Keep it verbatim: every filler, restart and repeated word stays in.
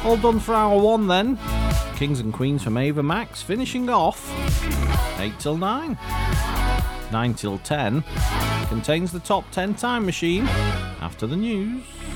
All done for hour one then. Kings and Queens from Ava Max finishing off eight till nine. nine till ten contains the top ten time machine after the news.